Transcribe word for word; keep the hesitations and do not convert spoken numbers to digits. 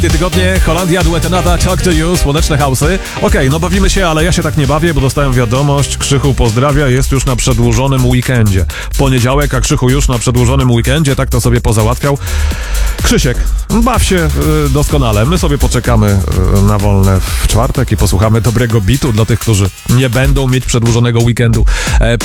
Tygodnie Holandia, duet Nada, Talk to You, słoneczne house'y. Okej, okay, no bawimy się, ale ja się tak nie bawię, bo dostałem wiadomość, Krzychu pozdrawia, jest już na przedłużonym weekendzie. Poniedziałek, a Krzychu już na przedłużonym weekendzie, tak to sobie pozałatwiał. Krzysiek, baw się y, doskonale. My sobie poczekamy y, na wolne w czwartek i posłuchamy dobrego bitu dla tych, którzy nie będą mieć przedłużonego weekendu. E,